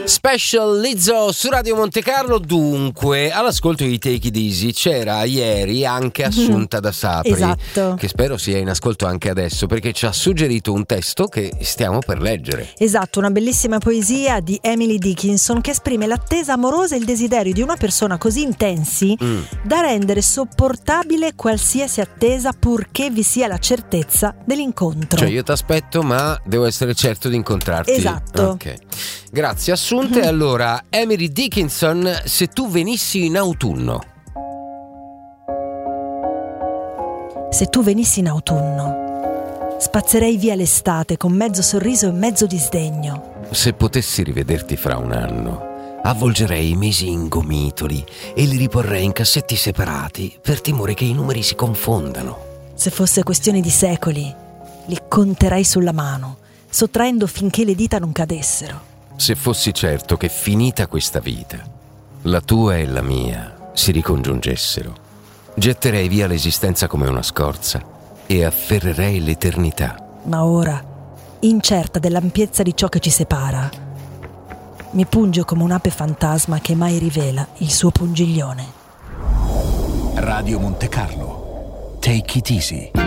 Special Lizzo su Radio Monte Carlo. Dunque, all'ascolto di Take It Easy c'era ieri anche Assunta da Sapri, esatto, che spero sia in ascolto anche adesso, perché ci ha suggerito un testo che stiamo per leggere. Esatto, una bellissima poesia di Emily Dickinson che esprime l'attesa amorosa e il desiderio di una persona così intensi da rendere sopportabile qualsiasi attesa, purché vi sia la certezza dell'incontro. Cioè io ti aspetto, ma devo essere certo di incontrarti. Esatto. Ok. Grazie Assunta. E allora, Emily Dickinson, Se tu venissi in autunno. Se tu venissi in autunno, spazzerei via l'estate con mezzo sorriso e mezzo disdegno. Se potessi rivederti fra un anno, avvolgerei i mesi in gomitoli e li riporrei in cassetti separati per timore che i numeri si confondano. Se fosse questione di secoli, li conterei sulla mano, sottraendo finché le dita non cadessero. Se fossi certo che finita questa vita, la tua e la mia si ricongiungessero, getterei via l'esistenza come una scorza e afferrerei l'eternità. Ma ora, incerta dell'ampiezza di ciò che ci separa, mi pungio come un'ape fantasma che mai rivela il suo pungiglione. Radio Monte Carlo. Take it easy.